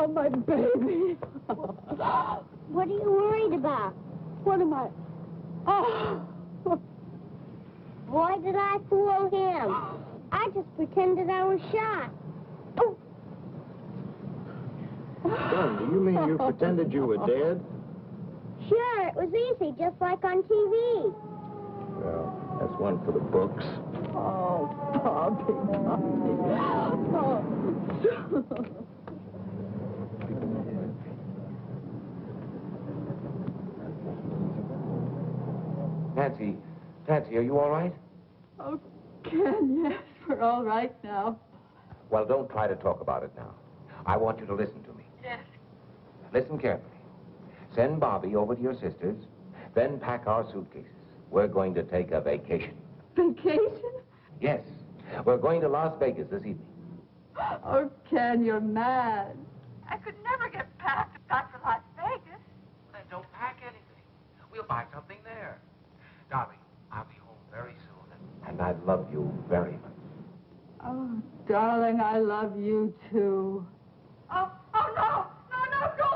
Oh, my baby. What are you worried about? What am I? Oh. Why did I fool him? I just pretended I was shot. Oh. Son, do you mean you pretended you were dead? Sure, it was easy, just like on TV. Well, that's one for the books. Oh, Bobby. Oh. Nancy, are you all right? Oh, Ken, yes, we're all right now. Well, don't try to talk about it now. I want you to listen to me. Yes. Listen carefully. Send Bobby over to your sister's, then pack our suitcases. We're going to take a vacation. Vacation? Yes, we're going to Las Vegas this evening. Oh, Ken, you're mad. I could never get packed back to Las Vegas. Then don't pack anything. We'll buy something there. Darling, I'll be home very soon, and I love you very much. Oh, darling, I love you, too. Oh, no, don't